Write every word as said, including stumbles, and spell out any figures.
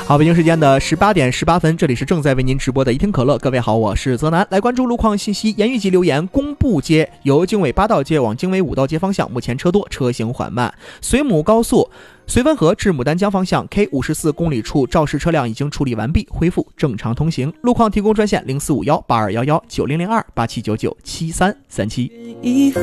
好，北京时间的十八点十八分，这里是正在为您直播的一听可乐。各位好，我是泽南，来关注路况信息。盐峪级留言：工部街由经纬八道街往经纬五道街方向，目前车多，车行缓慢。绥姆高速绥芬河至牡丹江方向 K 五十四公里处肇事车辆已经处理完毕，恢复正常通行。路况提供专线零四五幺八二幺幺九零零二八七九九七三三七。